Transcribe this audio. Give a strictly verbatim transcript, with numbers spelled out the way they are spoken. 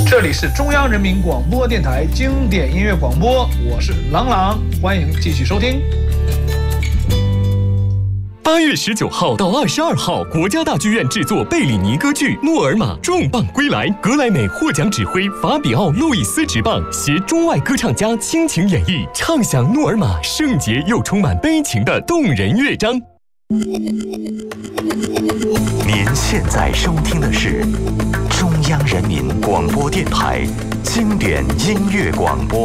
这里是中央人民广播电台经典音乐广播，我是郎朗，欢迎继续收听。 八月十九号到二十二号，国家大剧院制作贝里尼歌剧《诺尔玛》重磅归来，格莱美获奖指挥法比奥·路易斯执棒，携中外歌唱家倾情演绎，唱响诺尔玛圣洁又充满悲情的动人乐章。 您现在收听的是中央人民广播电台经典音乐广播。